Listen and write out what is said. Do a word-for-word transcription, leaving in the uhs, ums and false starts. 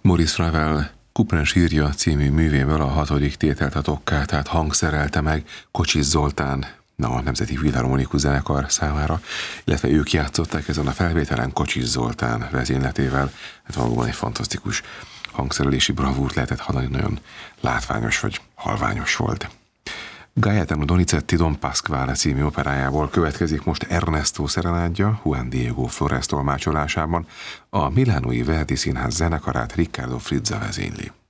Maurice Ravel Couperin sírja című művéből a hatodik tételt, a toccátát hangszerelte meg Kocsis Zoltán, a Nemzeti Filharmonikus Zenekar számára, illetve ők játszották ezen a felvételen Kocsis Zoltán vezényletével. Hát valóban egy fantasztikus hangszerelési bravúrt lehetett hallani, nagyon látványos vagy halványos volt. Gaetano Donizetti Don Pasquale című operájából következik most Ernesto szerenádja Juan Diego Flores tolmácsolásában, a milánói Verdi Színház zenekarát Riccardo Frizza vezényli.